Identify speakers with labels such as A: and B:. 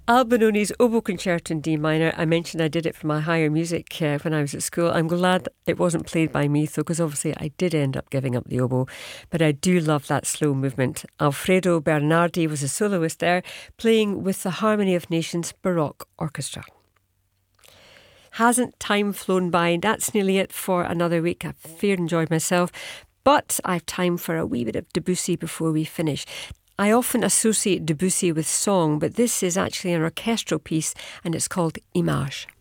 A: Albinoni's Oboe Concerto in D minor. I mentioned I did it for my higher music when I was at school. I'm glad it wasn't played by me though, because obviously I did end up giving up the oboe. But I do love that slow movement. Alfredo Bernardi was a soloist there, playing with the Harmony of Nations Baroque Orchestra. Hasn't time flown by? That's nearly it for another week. I've fair enjoyed myself. But I've time for a wee bit of Debussy before we finish. I often associate Debussy with song, but this is actually an orchestral piece and it's called Image.